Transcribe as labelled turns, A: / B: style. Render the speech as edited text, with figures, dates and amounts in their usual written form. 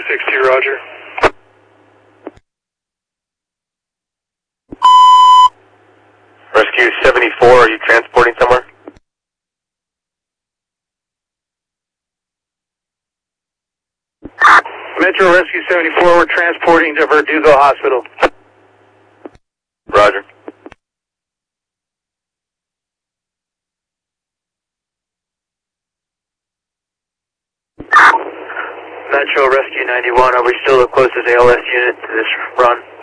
A: 260, roger.
B: Rescue 74, are you transporting somewhere?
A: Metro Rescue 74, we're transporting to Verdugo Hospital.
B: Roger.
A: Metro Rescue 91, are we still the closest ALS unit to this run?